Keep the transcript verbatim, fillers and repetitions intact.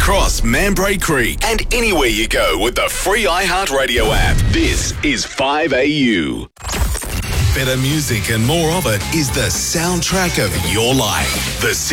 across Mambray Creek and anywhere you go with the free iHeartRadio app. This is five A U. Better music and more of it is the soundtrack of your life. The